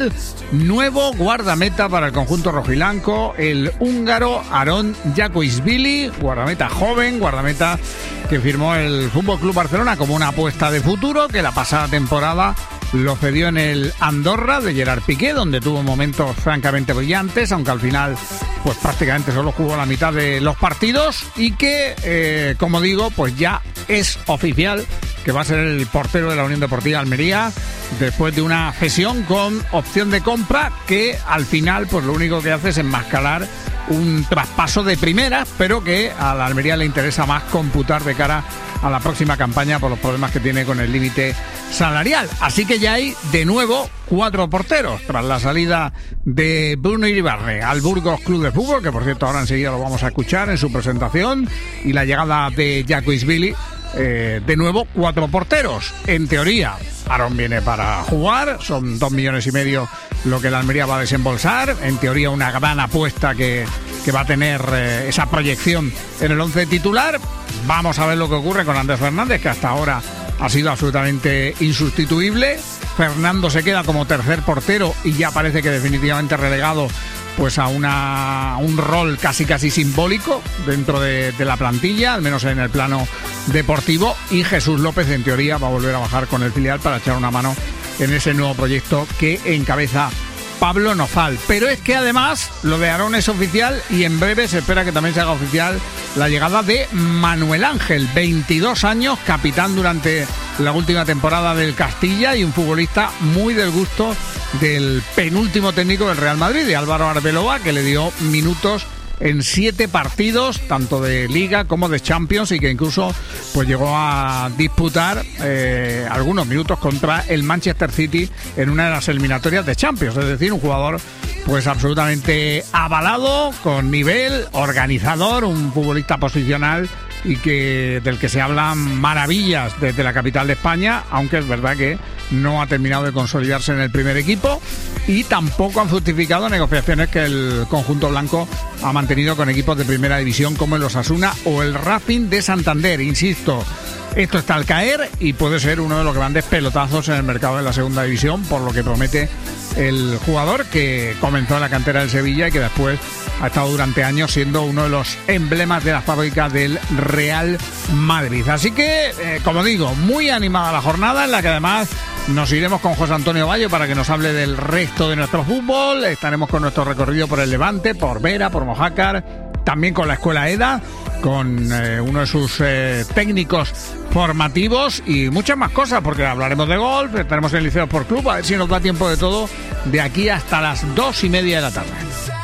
nuevo guardameta para el conjunto rojiblanco, el húngaro Aron Jakuishvili, guardameta joven, guardameta que firmó el Fútbol Club Barcelona como una apuesta de futuro, que la pasada temporada lo cedió en el Andorra de Gerard Piqué, donde tuvo momentos francamente brillantes, aunque al final pues prácticamente solo jugó la mitad de los partidos, y que, como digo, pues ya es oficial que va a ser el portero de la Unión Deportiva Almería, después de una cesión con opción de compra que al final pues lo único que hace es enmascarar un traspaso de primera, pero que a la Almería le interesa más computar de cara a la próxima campaña por los problemas que tiene con el límite salarial. Así que ya hay de nuevo 4 porteros tras la salida de Bruno Iribarne al Burgos Club de Fútbol, que por cierto ahora enseguida lo vamos a escuchar en su presentación, y la llegada de Jakuishvili. De nuevo 4 porteros. En teoría Aron viene para jugar, son 2,5 millones lo que la Almería va a desembolsar. En teoría una gran apuesta que va a tener esa proyección en el 11 titular. Vamos a ver lo que ocurre con Andrés Fernández, que hasta ahora ha sido absolutamente insustituible. Fernando se queda como tercer portero y ya parece que definitivamente relegado pues a un rol casi simbólico dentro de la plantilla, al menos en el plano deportivo, y Jesús López en teoría va a volver a bajar con el filial para echar una mano en ese nuevo proyecto que encabeza Pablo Nozal. Pero es que además lo de Aron es oficial, y en breve se espera que también se haga oficial la llegada de Manuel Ángel, 22 años, capitán durante la última temporada del Castilla y un futbolista muy del gusto del penúltimo técnico del Real Madrid, de Álvaro Arbeloa, que le dio minutos en 7 partidos, tanto de Liga como de Champions, y que incluso pues llegó a disputar algunos minutos contra el Manchester City en una de las eliminatorias de Champions. Es decir, un jugador pues absolutamente avalado, con nivel, organizador, un futbolista posicional, y del que se hablan maravillas desde la capital de España, aunque es verdad que no ha terminado de consolidarse en el primer equipo, y tampoco han fructificado negociaciones que el conjunto blanco ha mantenido con equipos de primera división como el Osasuna o el Racing de Santander. Insisto, esto está al caer y puede ser uno de los grandes pelotazos en el mercado de la segunda división, por lo que promete el jugador, que comenzó en la cantera del Sevilla y que después ha estado durante años siendo uno de los emblemas de la fábrica del Real Madrid. Así que, como digo, muy animada la jornada, en la que además nos iremos con José Antonio Bayo para que nos hable del resto de nuestro fútbol. Estaremos con nuestro recorrido por el Levante, por Vera, por Mojácar, también con la Escuela EDA, con uno de sus técnicos formativos y muchas más cosas, porque hablaremos de golf, estaremos en el Liceo Sport Club, a ver si nos da tiempo de todo de aquí hasta las 2:30 de la tarde.